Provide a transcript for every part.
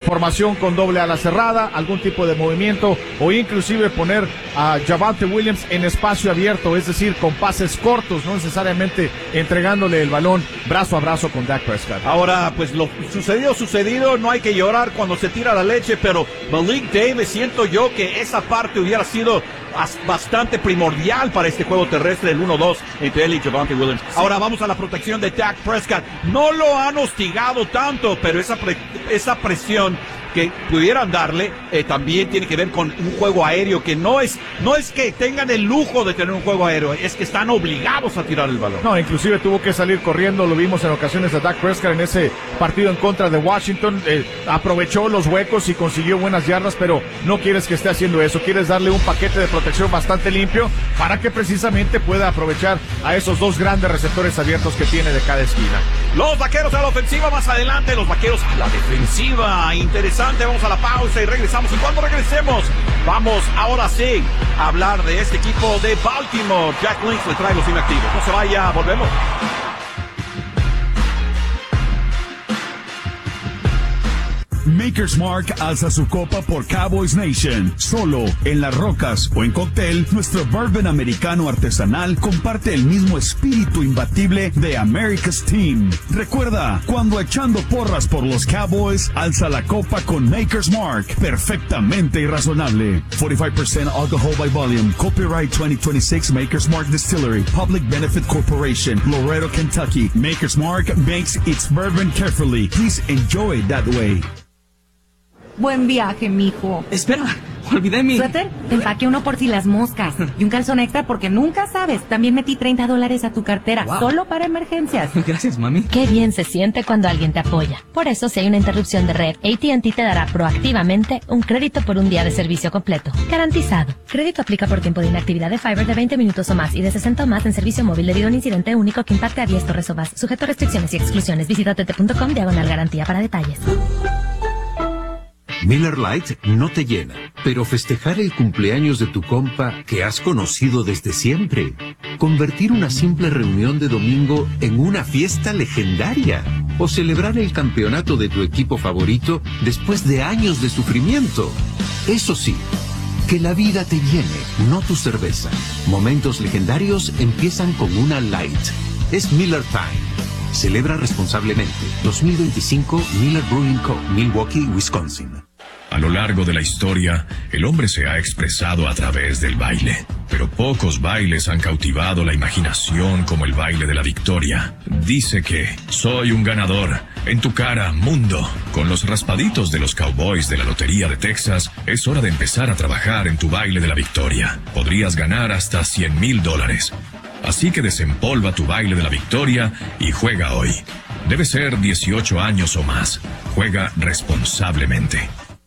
formación con doble ala cerrada, algún tipo de movimiento o inclusive poner a Javonte Williams en espacio abierto, es decir, con pases cortos, no necesariamente entregándole el balón brazo a brazo con Dak Prescott. Ahora, pues lo sucedido, no hay que llorar cuando se tira la leche, pero Malik Davis, siento yo que esa parte hubiera sido bastante primordial para este juego terrestre, el 1-2 entre él y Javonte Williams. Sí. Ahora vamos a la protección de Dak Prescott. No lo han hostigado tanto, pero esa presión que pudieran darle también tiene que ver con un juego aéreo que no es que tengan el lujo de tener un juego aéreo, es que están obligados a tirar el balón. No, inclusive tuvo que salir corriendo, lo vimos en ocasiones a Dak Prescott en ese partido en contra de Washington, aprovechó los huecos y consiguió buenas yardas, pero no quieres que esté haciendo eso, quieres darle un paquete de protección bastante limpio para que precisamente pueda aprovechar a esos dos grandes receptores abiertos que tiene de cada esquina. Los Vaqueros a la ofensiva, más adelante los Vaqueros a la defensiva. Interesante, vamos a la pausa y regresamos. Y cuando regresemos, vamos ahora sí a hablar de este equipo de Baltimore. Jack Links le trae los inactivos. No se vaya, volvemos. Maker's Mark alza su copa por Cowboys Nation. Solo en Las Rocas o en cóctel, nuestro bourbon americano artesanal comparte el mismo espíritu imbatible de America's Team. Recuerda, cuando echando porras por los Cowboys, alza la copa con Maker's Mark. Perfectamente irrazonable. 45% alcohol by volume. Copyright 2026 Maker's Mark Distillery. Public Benefit Corporation. Laredo, Kentucky. Maker's Mark makes its bourbon carefully. Please enjoy it that way. Buen viaje, mijo. Espera, olvidé mi... ¿Suéter? Empaque uno por si las moscas. Y un calzón extra porque nunca sabes. También metí $30 a tu cartera, solo para emergencias. Gracias, mami. Qué bien se siente cuando alguien te apoya. Por eso, si hay una interrupción de red, AT&T te dará proactivamente un crédito por un día de servicio completo. Garantizado. Crédito aplica por tiempo de inactividad de Fiber de 20 minutos o más y de 60 o más en servicio móvil debido a un incidente único que impacte a 10 torres o más. Sujeto a restricciones y exclusiones. Visita tt.com/garantía para detalles. Miller Lite no te llena, pero festejar el cumpleaños de tu compa que has conocido desde siempre. Convertir una simple reunión de domingo en una fiesta legendaria. O celebrar el campeonato de tu equipo favorito después de años de sufrimiento. Eso sí, que la vida te llene, no tu cerveza. Momentos legendarios empiezan con una Light. Es Miller Time. Celebra responsablemente. 2025 Miller Brewing Co., Milwaukee, Wisconsin. A lo largo de la historia, el hombre se ha expresado a través del baile. Pero pocos bailes han cautivado la imaginación como el baile de la victoria. Dice que, soy un ganador. En tu cara, mundo. Con los raspaditos de los Cowboys de la Lotería de Texas, es hora de empezar a trabajar en tu baile de la victoria. Podrías ganar hasta $100,000. Así que desempolva tu baile de la victoria y juega hoy. Debe ser 18 años o más. Juega responsablemente.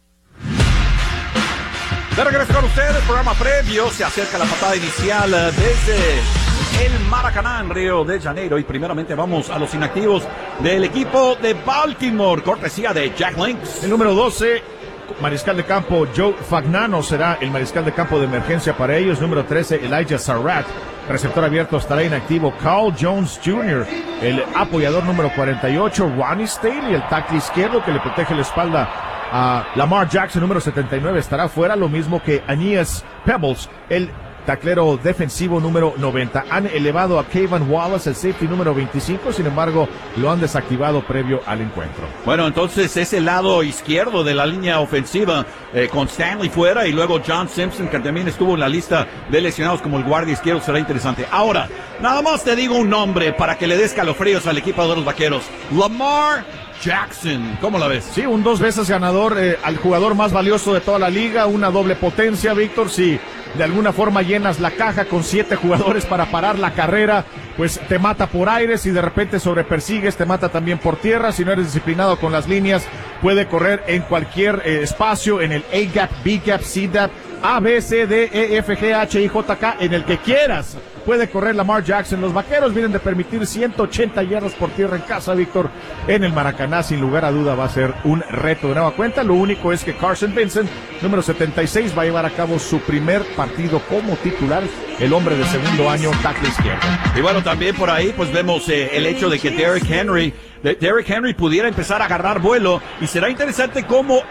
De regreso con ustedes, programa previo. Se acerca la patada inicial desde el Maracaná en Río de Janeiro. Y primeramente vamos a los inactivos del equipo de Baltimore, cortesía de Jack Links. El número 12, mariscal de campo Joe Fagnano, será el mariscal de campo de emergencia para ellos. Número 13, Elijah Sarrat. Receptor abierto estará inactivo Carl Jones Jr., el apoyador número 48, Ronnie Staley, el tackle izquierdo que le protege la espalda a Lamar Jackson, número 79, estará fuera, lo mismo que Aeneas Pebbles, el taclero defensivo número 90. Han elevado a Kayvon Wallace, el safety número 25, sin embargo, lo han desactivado previo al encuentro. Bueno, entonces ese lado izquierdo de la línea ofensiva, con Stanley fuera y luego John Simpson, que también estuvo en la lista de lesionados como el guardia izquierdo, será interesante. Ahora, nada más te digo un nombre para que le des calofríos al equipo de los Vaqueros. Lamar Jackson, ¿cómo la ves? Sí, un 2 veces ganador, al jugador más valioso de toda la liga, una doble potencia, Víctor. Si de alguna forma llenas la caja con 7 jugadores para parar la carrera, pues te mata por aire. Si de repente sobrepersigues, te mata también por tierra. Si no eres disciplinado con las líneas, puede correr en cualquier espacio, en el A-gap, B-gap, C-gap, A, B, C, D, E, F, G, H, I, J, K, en el que quieras. Puede correr Lamar Jackson. Los Vaqueros vienen de permitir 180 yardas por tierra en casa, Víctor, en el Maracaná. Sin lugar a duda va a ser un reto de nueva cuenta. Lo único es que Carson Vincent, número 76, va a llevar a cabo su primer partido como titular, el hombre de segundo año, tackle izquierdo. Y bueno, también por ahí pues vemos el hecho de que Derrick Henry pudiera empezar a agarrar vuelo, y será interesante cómo